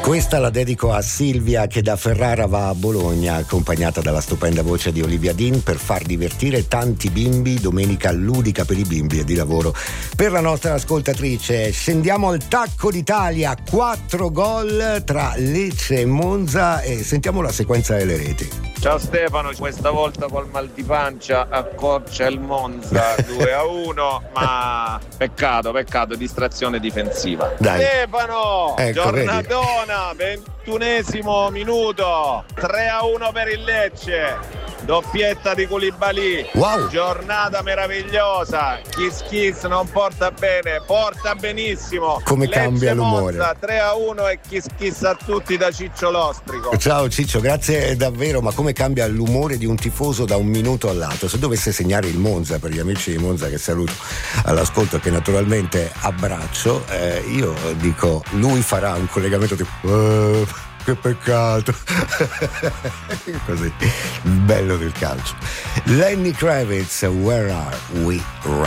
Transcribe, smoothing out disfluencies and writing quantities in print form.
Questa la dedico a Silvia che da Ferrara va a Bologna, accompagnata dalla stupenda voce di Olivia Dean, per far divertire tanti bimbi. Domenica ludica per i bimbi e di lavoro per la nostra ascoltatrice. Scendiamo al Tacco d'Italia, 4 gol tra Lecce e Monza, e sentiamo la sequenza delle reti. Ciao Stefano, questa volta col mal di pancia accorcia il Monza 2-1, ma peccato, distrazione difensiva. Dai. Stefano, ecco, giornatona, 21esimo minuto, 3-1 per il Lecce. Doppietta di Koulibaly. Wow. Giornata meravigliosa. Kiss non porta bene, porta benissimo. Come Lecce cambia l'umore. Monza 3-1 e kiss a tutti da Ciccio Lostrico. Ciao Ciccio, grazie davvero. Ma come cambia l'umore di un tifoso da un minuto all'altro? Se dovesse segnare il Monza, per gli amici di Monza che saluto all'ascolto e che naturalmente abbraccio, io dico, lui farà un collegamento tipo che peccato. Così, bello del calcio. Lenny Kravitz, Where Are We Right